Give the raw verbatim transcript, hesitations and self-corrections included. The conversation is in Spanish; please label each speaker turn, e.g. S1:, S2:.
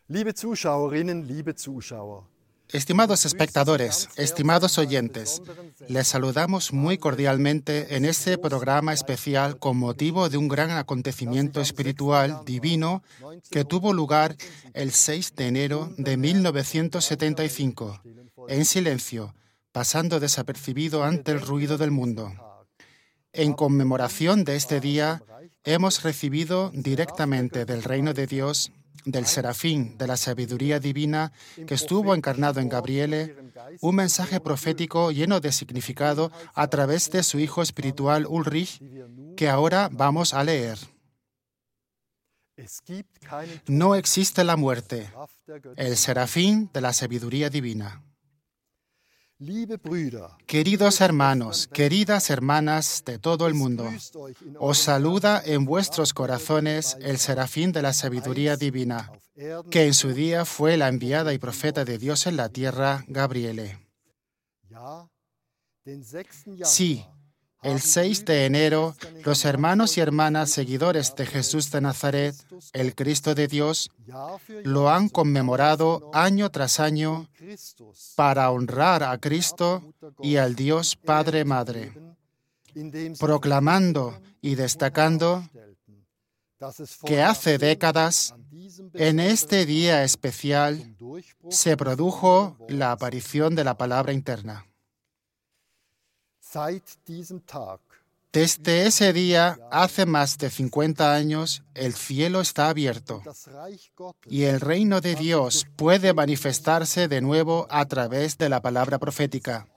S1: Liebe Zuschauerinnen, liebe Zuschauer.
S2: Estimados espectadores, estimados oyentes, les saludamos muy cordialmente en este programa especial con motivo de un gran acontecimiento espiritual divino que tuvo lugar el seis de enero de mil novecientos setenta y cinco, en silencio, pasando desapercibido ante el ruido del mundo. En conmemoración de este día, hemos recibido directamente del reino de Dios, del Serafín de la sabiduría divina que estuvo encarnado en Gabriele, un mensaje profético lleno de significado a través de su hijo espiritual Ulrich, que ahora vamos a leer. No existe la muerte, el Serafín de la sabiduría divina. Queridos hermanos, queridas hermanas de todo el mundo, os saluda en vuestros corazones el Serafín de la sabiduría divina, que en su día fue la enviada y profeta de Dios en la tierra, Gabriele. Sí, el seis de enero, los hermanos y hermanas seguidores de Jesús de Nazaret, el Cristo de Dios, lo han conmemorado año tras año para honrar a Cristo y al Dios Padre Madre, proclamando y destacando que hace décadas, en este día especial, se produjo la aparición de la palabra interna. Desde ese día, hace más de cincuenta años, el cielo está abierto y el reino de Dios puede manifestarse de nuevo a través de la palabra profética.